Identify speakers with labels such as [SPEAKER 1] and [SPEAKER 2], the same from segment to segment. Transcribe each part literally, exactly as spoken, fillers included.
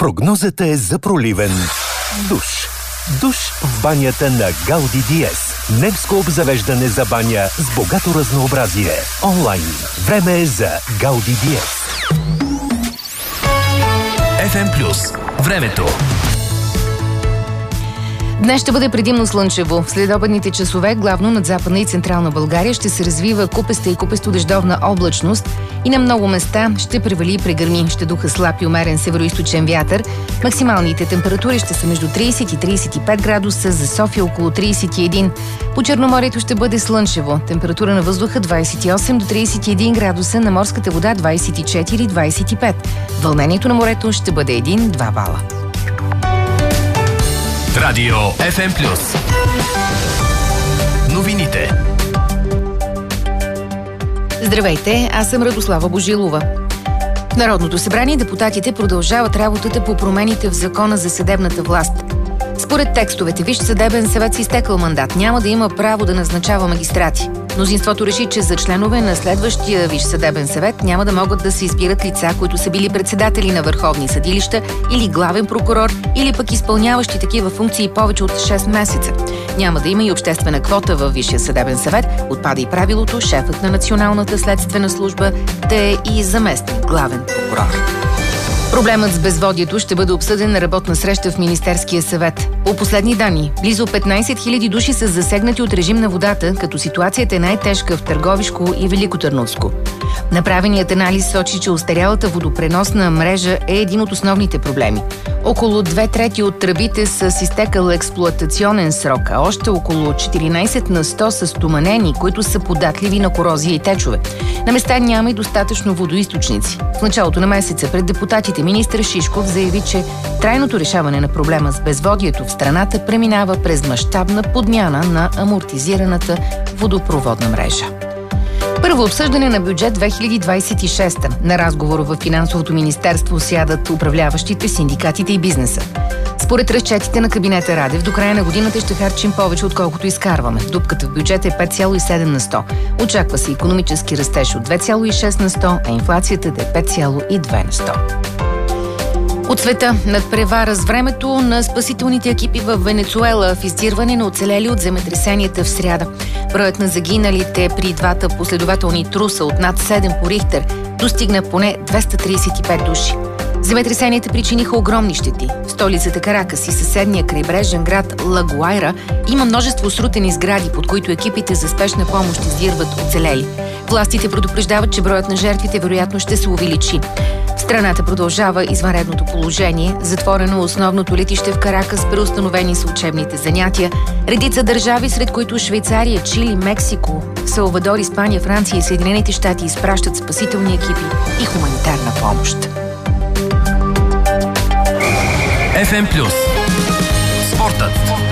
[SPEAKER 1] Прогнозата е за проливен душ. Душ в банята на Гауди Диез. Немско обзавеждане за баня с богато разнообразие. Онлайн. Време е за Гауди Диез.
[SPEAKER 2] еф ем Плюс. Времето.
[SPEAKER 3] Днес ще бъде предимно слънчево. В следобедните часове, главно над Западна и Централна България, ще се развива купеста и купесто-дъждовна облачност и на много места ще превали и прегърми. Ще духа слаб и умерен североизточен вятър. Максималните температури ще са между трийсет и трийсет и пет градуса, за София около трийсет и един. По Черноморието ще бъде слънчево. Температура на въздуха двийсет и осем до трийсет и един градуса, на морската вода двийсет и четири до двийсет и пет. Вълнението на морето ще бъде един-два бала.
[SPEAKER 2] Радио еф ем Плюс. Новините.
[SPEAKER 3] Здравейте, аз съм Радослава Божилова. В Народното събрание депутатите продължават работата по промените в Закона за съдебната власт. Според текстовете, Висш съдебен съвет с изтекъл мандат няма да има право да назначава магистрати. Мнозинството реши, че за членове на следващия Висш съдебен съвет няма да могат да се избират лица, които са били председатели на върховни съдилища или главен прокурор, или пък изпълняващи такива функции повече от шест месеца. Няма да има и обществена квота във Висшия съдебен съвет. Отпада и правилото шефът на Националната следствена служба да е и заместник главен прокурор. Проблемът с безводието ще бъде обсъден на работна среща в Министерския съвет. По последни данни, близо петнайсет хиляди души са засегнати от режим на водата, като ситуацията е най-тежка в Търговишко и Великотърновско. Направеният анализ сочи, че остарялата водопреносна мрежа е един от основните проблеми. Около две трети от тръбите са с изтекал експлоатационен срок, а още около четиринайсет на сто са стоманени, които са податливи на корозия и течове. На места няма и достатъчно водоизточници. В началото на месеца пред депутатите министър Шишков заяви, че трайното решаване на проблема с безводието в страната преминава през мащабна подмяна на амортизираната водопроводна мрежа. Първо обсъждане на бюджет две хиляди двайсет и шеста. На разговор в Финансовото министерство сядат управляващите, синдикатите и бизнеса. Според разчетите на кабинета Радев, до края на годината ще харчим повече, отколкото изкарваме. Дупката в бюджета е пет цяло и седем на сто. Очаква се икономически растеж от две цяло и шест на сто, а инфлацията да е пет цяло и две на сто. От света надпревара с времето на спасителните екипи в Венецуела в издирване на оцелели от земетресенията в сряда. Броят на загиналите при двата последователни труса от над седем по Рихтер достигна поне двеста трийсет и пет души. Земетресенията причиниха огромни щети. В столицата Каракас и съседния крайбрежен град Ла Гуайра има множество срутени сгради, под които екипите за спешна помощ издирват оцелели. Властите предупреждават, че броят на жертвите вероятно ще се увеличи. В страната продължава извънредното положение. Затворено основното летище в Каракас, преустановени са учебните занятия. Редица държави, сред които Швейцария, Чили, Мексико, Салвадор, Испания, Франция и Съединените щати изпращат спасителни екипи и хуманитарна помощ.
[SPEAKER 2] еф ем Плюс. Спортът.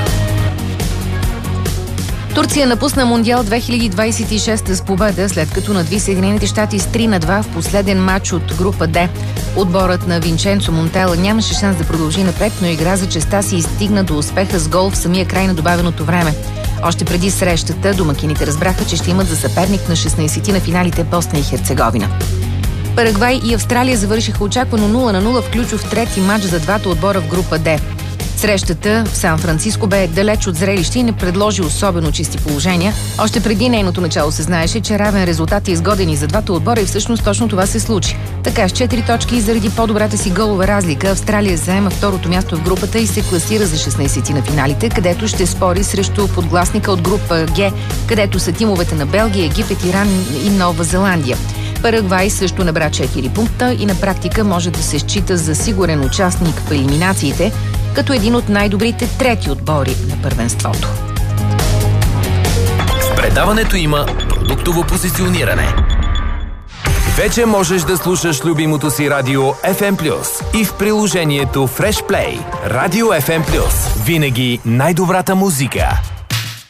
[SPEAKER 3] Турция напусна Мондиал две хиляди двайсет и шеста с победа, след като надви Съединените щати с три на два в последен матч от група Д. Отборът на Винченцо Монтела нямаше шанс да продължи напред, но игра за честа си и стигна до успеха с гол в самия край на добавеното време. Още преди срещата домакините разбраха, че ще имат за съперник на шестнайсети на финалите Босна и Херцеговина. Парагвай и Австралия завършиха очаквано нула на нула в ключов трети матч за двата отбора в група Д. Срещата в Сан-Франциско бе далеч от зрелище и не предложи особено чисти положения. Още преди нейното начало се знаеше, че равен резултат е изгоден и за двата отбора и всъщност точно това се случи. Така с четири точки и заради по-добрата си голова разлика Австралия заема второто място в групата и се класира за шестнайсети на финалите, където ще спори срещу подгласника от група Г, където са тимовете на Белгия, Египет, Иран и Нова Зеландия. Парагвай също набра четири пункта и на практика може да се счита за сигурен участник в елиминациите, като един от най-добрите трети отбори на първенството.
[SPEAKER 2] В предаването има продуктово позициониране. Вече можеш да слушаш любимото си радио еф ем Плюс и в приложението Fresh Play. Радио еф ем Плюс. Винаги най-добрата музика.